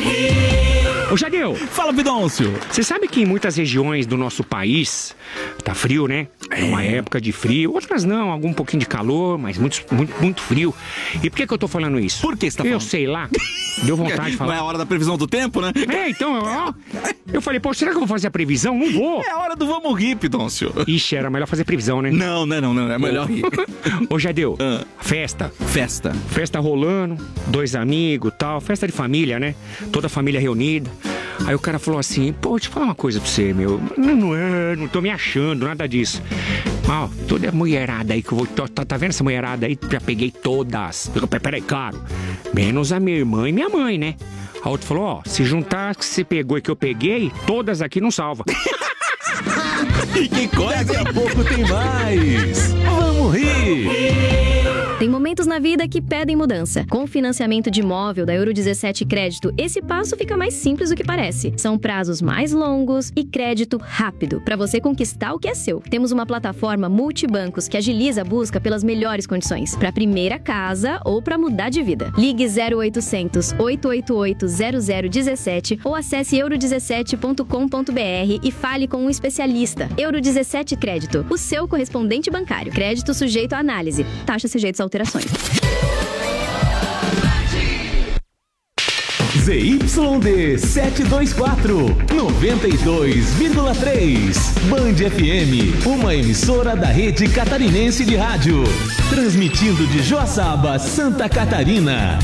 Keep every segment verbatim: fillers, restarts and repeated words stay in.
Ô, Jadeu. Fala, Pidoncio. Você sabe que em muitas regiões do nosso país tá frio, né? É uma época de frio. Outras não, algum pouquinho de calor, mas muito, muito, muito frio. E por que que eu tô falando isso? Por que você tá falando? Eu sei lá. Deu vontade de falar. Não é a hora da previsão do tempo, né? É, então, ó. Eu falei, pô, será que eu vou fazer a previsão? Não vou. É a hora do vamos rir, Pidoncio. Ixi, era melhor fazer previsão, né? Não, não, não, não. É melhor rir. Ô, Jadeu, Ah. festa. Festa. Festa rolando, dois amigos e tal. Festa de família, né? Toda a família reunida. Aí o cara falou assim, pô, deixa eu falar uma coisa pra você, meu. Não, não é, não tô me achando, nada disso. Ó, toda mulherada aí que eu vou... Tá, tá vendo essa mulherada aí? Já peguei todas. Eu, peraí, claro. Menos a minha irmã e minha mãe, né? A outra falou, ó, se juntar as que você pegou e que eu peguei, todas aqui não salva. E que coisa! Daqui a pouco tem mais. Vamos rir. Tem momentos na vida que pedem mudança. Com o financiamento de imóvel da Euro dezessete Crédito, esse passo fica mais simples do que parece. São prazos mais longos e crédito rápido, para você conquistar o que é seu. Temos uma plataforma multibancos que agiliza a busca pelas melhores condições, para primeira casa ou para mudar de vida. Ligue zero oitocentos, oito oito oito, zero zero um sete ou acesse euro dezessete ponto com ponto br e fale com um especialista. Euro dezessete Crédito, o seu correspondente bancário. Crédito sujeito à análise. Taxa sujeitos a alterações. Z Y D setecentos e vinte e quatro, noventa e dois vírgula três. Band F M, uma emissora da rede catarinense de rádio. Transmitindo de Joaçaba, Santa Catarina.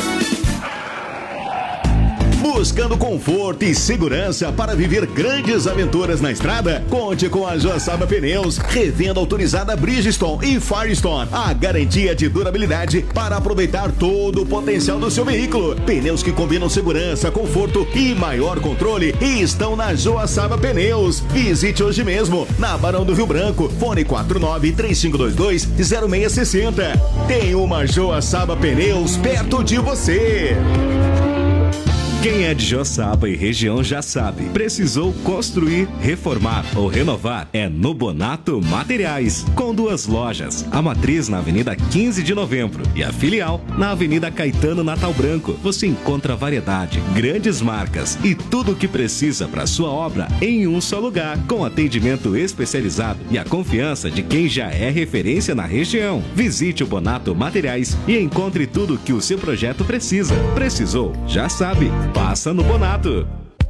Buscando conforto e segurança para viver grandes aventuras na estrada? Conte com a Joaçaba Pneus, revenda autorizada Bridgestone e Firestone. A garantia de durabilidade para aproveitar todo o potencial do seu veículo. Pneus que combinam segurança, conforto e maior controle e estão na Joaçaba Pneus. Visite hoje mesmo na Barão do Rio Branco. Fone quatro nove três cinco dois dois zero seis seis zero. Tem uma Joaçaba Pneus perto de você. Quem é de Joaçaba e região já sabe. Precisou construir, reformar ou renovar? É no Bonato Materiais. Com duas lojas. A matriz na Avenida quinze de Novembro e a filial na Avenida Caetano Natal Branco. Você encontra variedade, grandes marcas e tudo o que precisa para sua obra em um só lugar. Com atendimento especializado e a confiança de quem já é referência na região. Visite o Bonato Materiais e encontre tudo o que o seu projeto precisa. Precisou? Já sabe. Passa no Bonato.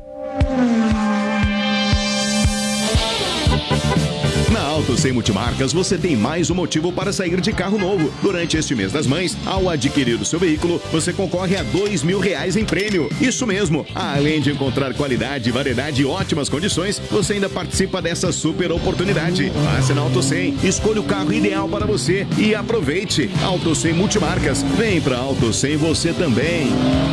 Na Auto cem Multimarcas você tem mais um motivo para sair de carro novo. Durante este mês das mães, ao adquirir o seu veículo, você concorre a dois mil reais em prêmio. Isso mesmo, além de encontrar qualidade, variedade e ótimas condições, você ainda participa dessa super oportunidade. Passe na Auto cem, escolha o carro ideal para você e aproveite. Auto cem Multimarcas, vem pra Auto cem você também.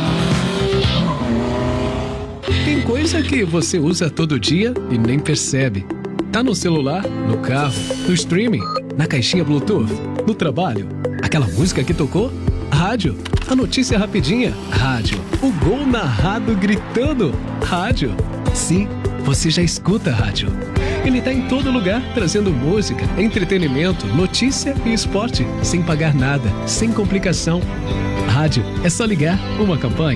Tem coisa que você usa todo dia e nem percebe. Tá no celular, no carro, no streaming, na caixinha Bluetooth, no trabalho. Aquela música que tocou? Rádio. A notícia rapidinha? Rádio. O gol narrado gritando? Rádio. Sim, você já escuta rádio. Ele tá em todo lugar, trazendo música, entretenimento, notícia e esporte, sem pagar nada, sem complicação. Rádio, é só ligar. Uma campanha